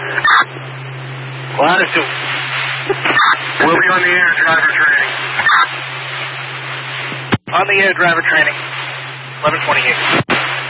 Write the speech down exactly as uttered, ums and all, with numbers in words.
Latitude. We'll be on the air, driver training. On the air, driver training. eleven twenty-eight.